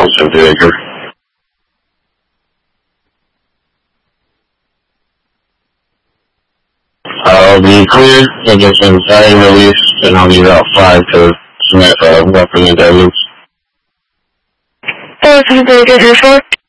Cynthia Baker. I'll be cleared. I get some signing release, and I'll need about 5 to submit weapon indictments. Cynthia Baker, 3-4.